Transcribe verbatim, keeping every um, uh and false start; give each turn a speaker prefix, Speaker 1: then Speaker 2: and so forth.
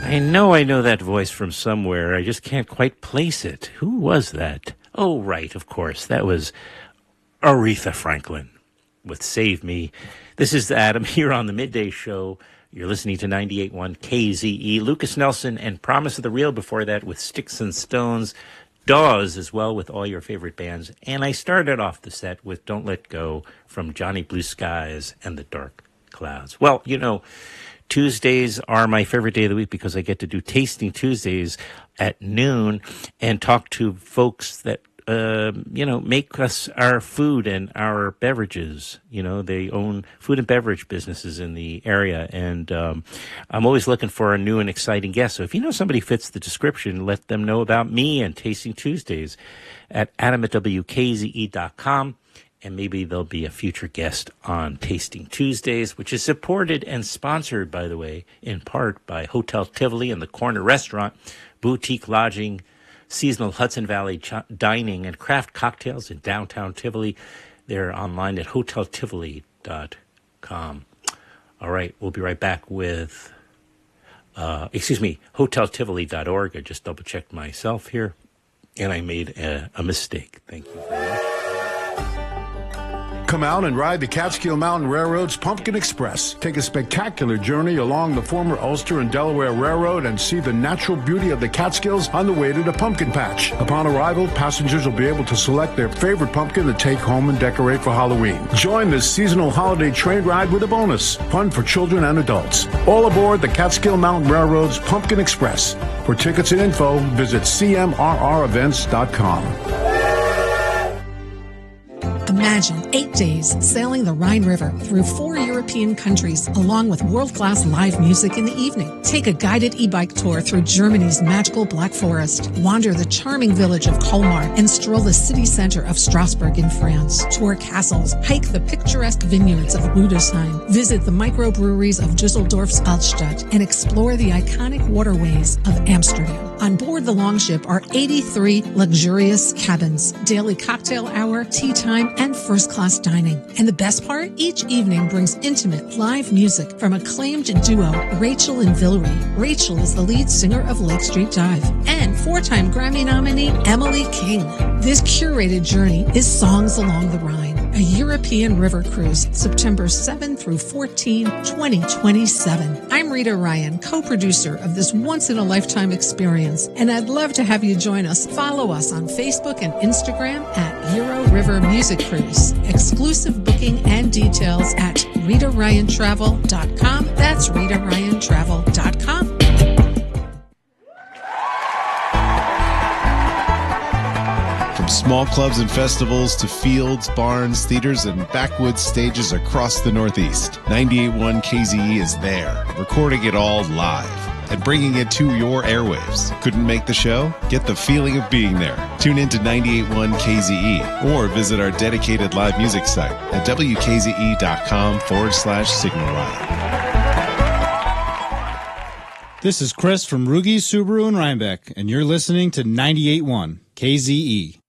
Speaker 1: I know I know that voice from somewhere. I just can't quite place it. Who was that? Oh, right, of course. That was Aretha Franklin with Save Me. This is Adam here on the Midday Show. You're listening to ninety-eight point one K Z E. Lucas Nelson and Promise of the Real before that with Sticks and Stones. Dawes as well with all your favorite bands. And I started off the set with Don't Let Go from Johnny Blue Skies and the Dark Clouds. Well, you know, Tuesdays are my favorite day of the week because I get to do Tasting Tuesdays at noon and talk to folks that, uh, you know, make us our food and our beverages. You know, they own food and beverage businesses in the area. And um, I'm always looking for a new and exciting guest. So if you know somebody fits the description, let them know about me and Tasting Tuesdays at adam at w k z e dot com. And maybe there'll be a future guest on Tasting Tuesdays, which is supported and sponsored, by the way, in part by Hotel Tivoli and the Corner Restaurant, Boutique Lodging, Seasonal Hudson Valley Ch- Dining, and Craft Cocktails in downtown Tivoli. They're online at hotel tivoli dot com. All right, we'll be right back with, uh, excuse me, hotel tivoli dot org. I just double-checked myself here, and I made a, a mistake. Thank you very much.
Speaker 2: Come out and ride the Catskill Mountain Railroad's Pumpkin Express. Take a spectacular journey along the former Ulster and Delaware Railroad and see the natural beauty of the Catskills on the way to the pumpkin patch. Upon arrival, passengers will be able to select their favorite pumpkin to take home and decorate for Halloween. Join this seasonal holiday train ride with a bonus. Fun for children and adults. All aboard the Catskill Mountain Railroad's Pumpkin Express. For tickets and info, visit c m r r events dot com.
Speaker 3: Imagine eight days sailing the Rhine River through four European countries, along with world-class live music in the evening. Take a guided e-bike tour through Germany's magical Black Forest. Wander the charming village of Colmar and stroll the city center of Strasbourg in France. Tour castles, hike the picturesque vineyards of Rudesheim, visit the microbreweries of Dusseldorf's Altstadt, and explore the iconic waterways of Amsterdam. On board the Longship are eighty-three luxurious cabins, daily cocktail hour, tea time, and first-class dining. And the best part? Each evening brings intimate live music from acclaimed duo Rachel and Villery. Rachel is the lead singer of Lake Street Dive and four-time Grammy nominee Emily King. This curated journey is Songs Along the Rhine, a European river cruise, September seventh through fourteenth, twenty twenty-seven. I'm Rita Ryan, co-producer of this once-in-a-lifetime experience, and I'd love to have you join us. Follow us on Facebook and Instagram at Euro River Music Cruise. Exclusive booking and details at rita ryan travel dot com. That's rita ryan travel dot com.
Speaker 4: Small clubs and festivals to fields, barns, theaters, and backwoods stages across the Northeast. ninety-eight point one K Z E is there, recording it all live and bringing it to your airwaves. Couldn't make the show? Get the feeling of being there. Tune in to ninety-eight point one K Z E or visit our dedicated live music site at w k z e dot com forward slash signal ride.
Speaker 5: This is Chris from Rugi Subaru in Rhinebeck, and you're listening to ninety-eight point one K Z E.